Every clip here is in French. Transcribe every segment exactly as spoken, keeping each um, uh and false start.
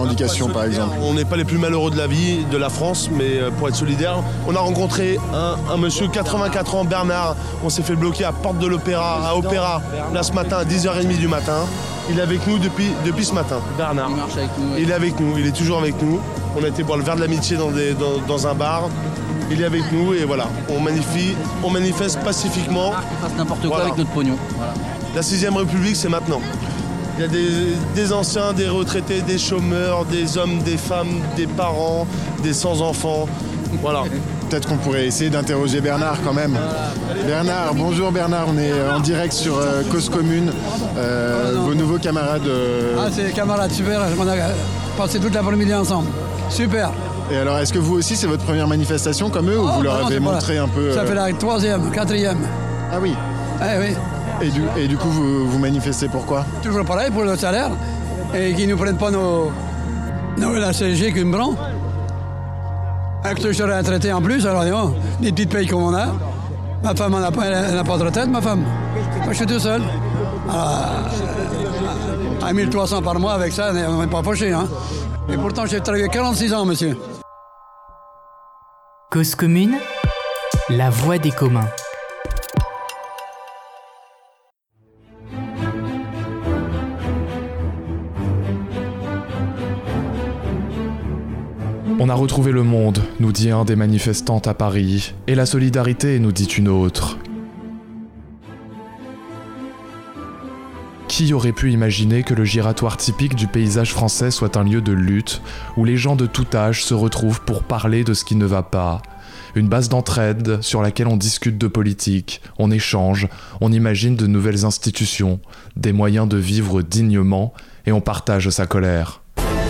revendications, par exemple? On n'est pas les plus malheureux de la vie, de la France, mais pour être solidaire, on a rencontré un, un monsieur quatre-vingt-quatre ans, Bernard. On s'est fait bloquer à Porte de l'Opéra, à Opéra, là ce matin à dix heures trente du matin. Il est avec nous depuis, depuis ce matin, Bernard. Il marche avec nous. Ouais. Il est avec nous, il est toujours avec nous. On a été boire le verre de l'amitié dans, des, dans, dans un bar. Il est avec nous et voilà, on, magnifie, on manifeste pacifiquement. On fasse n'importe quoi voilà. avec notre pognon. Voilà. La sixième République, c'est maintenant. Il y a des, des anciens, des retraités, des chômeurs, des hommes, des femmes, des parents, des sans-enfants. Voilà. Peut-être qu'on pourrait essayer d'interroger Bernard quand même. Bernard, bonjour Bernard, on est en direct sur euh, Cause Commune. Euh, vos nouveaux camarades... Euh... Ah, c'est des camarades, super, on a passé toute l'après-midi ensemble. Super. Et alors, est-ce que vous aussi, c'est votre première manifestation comme eux, ou oh, vous leur non, avez montré un peu... Ça euh... fait la troisième, quatrième. Ah oui. Eh oui. Et du, et du coup, vous, vous manifestez pourquoi? Toujours pareil, pour le salaire, et qu'ils ne nous prennent pas nos, nos, la C G qu'ils me prennent. Avec que je serais retraité en plus, alors non, des petites payes comme on a. Ma femme n'a pas, pas de retraite, ma femme. Moi, je suis tout seul. À, à mille trois cents par mois, avec ça, on n'est pas fauché, hein. Et pourtant, j'ai travaillé quarante-six ans, monsieur. Cause commune, la voix des communs. On a retrouvé le monde, nous dit un des manifestants à Paris, et la solidarité, nous dit une autre. Qui aurait pu imaginer que le giratoire typique du paysage français soit un lieu de lutte, où les gens de tout âge se retrouvent pour parler de ce qui ne va pas? Une base d'entraide sur laquelle on discute de politique, on échange, on imagine de nouvelles institutions, des moyens de vivre dignement, et on partage sa colère.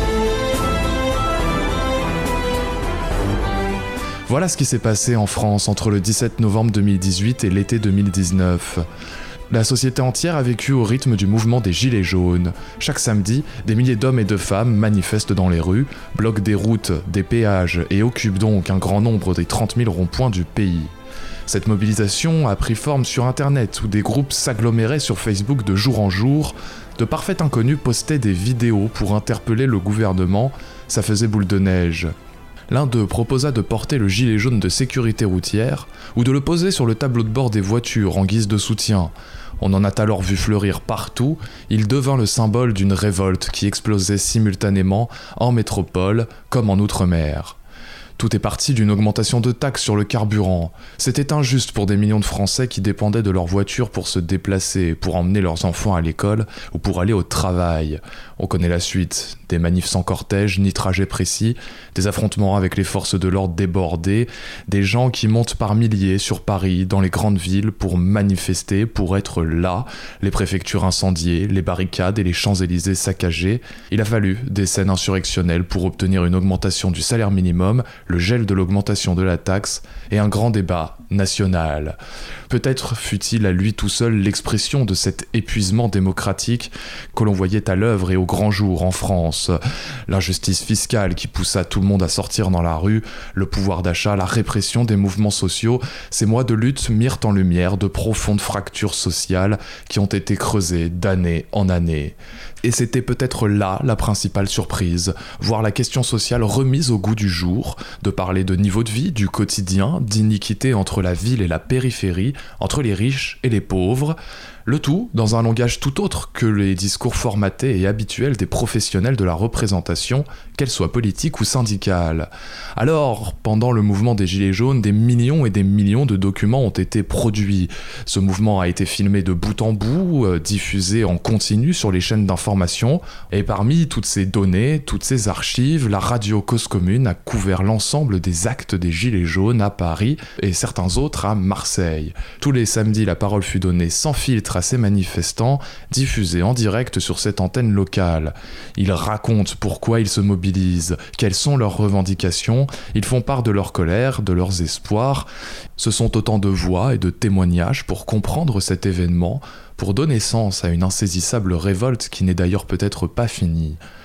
Voilà ce qui s'est passé en France entre le dix-sept novembre deux mille dix-huit et l'été deux mille dix-neuf. La société entière a vécu au rythme du mouvement des Gilets jaunes. Chaque samedi, des milliers d'hommes et de femmes manifestent dans les rues, bloquent des routes, des péages et occupent donc un grand nombre des trente mille ronds-points du pays. Cette mobilisation a pris forme sur Internet où des groupes s'aggloméraient sur Facebook de jour en jour. De parfaits inconnus postaient des vidéos pour interpeller le gouvernement. Ça faisait boule de neige. L'un d'eux proposa de porter le gilet jaune de sécurité routière ou de le poser sur le tableau de bord des voitures en guise de soutien. On en a alors vu fleurir partout, il devint le symbole d'une révolte qui explosait simultanément en métropole comme en outre-mer. Tout est parti d'une augmentation de taxes sur le carburant. C'était injuste pour des millions de Français qui dépendaient de leur voiture pour se déplacer, pour emmener leurs enfants à l'école ou pour aller au travail. On connaît la suite. Des manifs sans cortège ni trajet précis, des affrontements avec les forces de l'ordre débordées, des gens qui montent par milliers sur Paris, dans les grandes villes, pour manifester, pour être là, les préfectures incendiées, les barricades et les Champs-Élysées saccagés. Il a fallu des scènes insurrectionnelles pour obtenir une augmentation du salaire minimum, le gel de l'augmentation de la taxe et un grand débat national. Peut-être fut-il à lui tout seul l'expression de cet épuisement démocratique que l'on voyait à l'œuvre et au grand jour en France. L'injustice fiscale qui poussa tout le monde à sortir dans la rue, le pouvoir d'achat, la répression des mouvements sociaux, ces mois de lutte mirent en lumière de profondes fractures sociales qui ont été creusées d'année en année. Et c'était peut-être là la principale surprise, voir la question sociale remise au goût du jour, de parler de niveau de vie, du quotidien, d'iniquité entre la ville et la périphérie, entre les riches et les pauvres, le tout dans un langage tout autre que les discours formatés et habituels des professionnels de la représentation, qu'elle soit politique ou syndicale. Alors, pendant le mouvement des Gilets jaunes, des millions et des millions de documents ont été produits. Ce mouvement a été filmé de bout en bout, euh, diffusé en continu sur les chaînes d'information, et parmi toutes ces données, toutes ces archives, la radio Cause Commune a couvert l'ensemble des actes des Gilets jaunes à Paris et certains autres à Marseille. Tous les samedis, la parole fut donnée sans filtre à ces manifestants, diffusés en direct sur cette antenne locale. Ils racontent pourquoi ils se mobilisent, quelles sont leurs revendications, ils font part de leur colère, de leurs espoirs. Ce sont autant de voix et de témoignages pour comprendre cet événement, pour donner sens à une insaisissable révolte qui n'est d'ailleurs peut-être pas finie.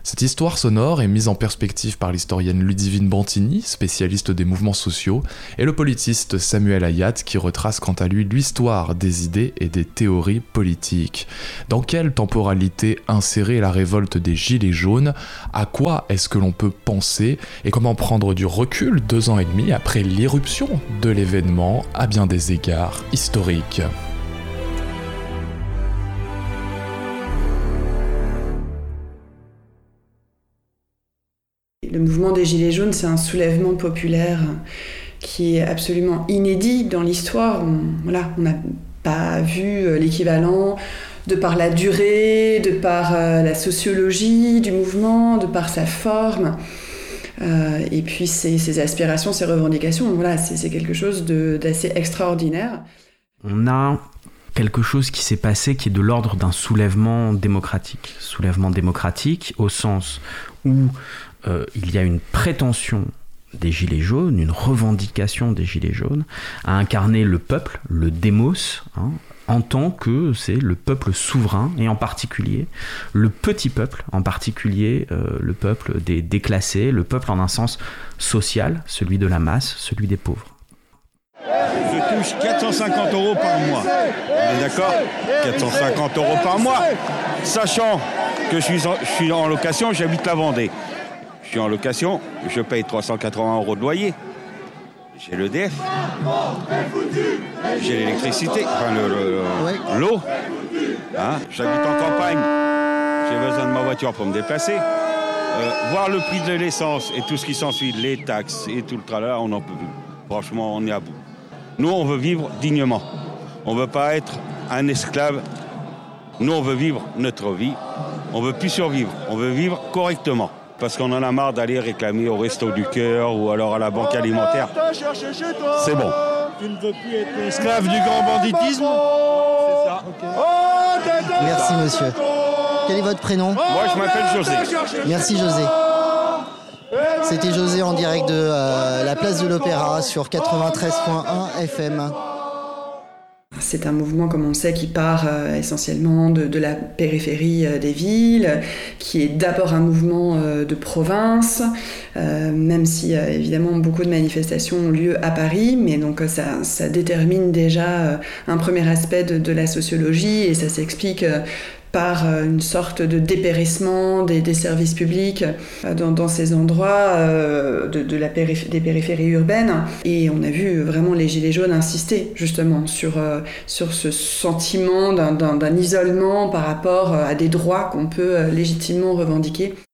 Cette histoire sonore est mise en perspective par l'historienne Ludivine Bantini, spécialiste des mouvements sociaux, et le politiste Samuel Ayat, qui retrace quant à lui l'histoire des idées et des théories politiques. Dans quelle temporalité insérer la révolte des Gilets jaunes? À quoi est-ce que l'on peut penser? Et comment prendre du recul deux ans et demi après l'irruption de l'événement à bien des égards historiques? Le mouvement des Gilets jaunes, c'est un soulèvement populaire qui est absolument inédit dans l'histoire. On, voilà, on n'a pas vu l'équivalent de par la durée, de par la sociologie du mouvement, de par sa forme. Euh, et puis ses, ses aspirations, ses revendications. Voilà, c'est, c'est quelque chose de, d'assez extraordinaire. On a quelque chose qui s'est passé qui est de l'ordre d'un soulèvement démocratique. Soulèvement démocratique au sens où euh, il y a une prétention des Gilets jaunes, une revendication des Gilets jaunes, à incarner le peuple, le démos, hein, en tant que c'est le peuple souverain, et en particulier le petit peuple, en particulier euh, le peuple des déclassés, le peuple en un sens social, celui de la masse, celui des pauvres. Je touche quatre cent cinquante euros par mois. On est d'accord ? quatre cent cinquante euros par mois, sachant que je suis en, je suis en location, j'habite la Vendée. Je suis en location, je paye trois cent quatre-vingts euros de loyer. J'ai l'E D F, j'ai l'électricité, enfin le, le, le, l'eau. Hein, j'habite en campagne, j'ai besoin de ma voiture pour me déplacer. Euh, voir le prix de l'essence et tout ce qui s'ensuit, les taxes et tout le tralala, on n'en peut plus. Franchement, on est à bout. Nous, on veut vivre dignement. On ne veut pas être un esclave. Nous, on veut vivre notre vie. On ne veut plus survivre. On veut vivre correctement. Parce qu'on en a marre d'aller réclamer au Resto du Cœur ou alors à la Banque Alimentaire. C'est bon. Tu ne veux plus être esclave du grand banditisme ? C'est ça. Okay. Merci, monsieur. Quel est votre prénom ? Moi, je m'appelle José. Merci, José. C'était José en direct de euh, la place de l'Opéra sur quatre-vingt-treize point un F M. C'est un mouvement, comme on le sait, qui part euh, essentiellement de, de la périphérie euh, des villes, qui est d'abord un mouvement euh, de province, euh, même si euh, évidemment beaucoup de manifestations ont lieu à Paris, mais donc euh, ça, ça détermine déjà euh, un premier aspect de, de la sociologie, et ça s'explique euh, par une sorte de dépérissement des, des services publics dans, dans ces endroits euh, de, de la périph- des périphéries urbaines. Et on a vu vraiment les Gilets jaunes insister justement sur, euh, sur ce sentiment d'un, d'un, d'un isolement par rapport à des droits qu'on peut légitimement revendiquer.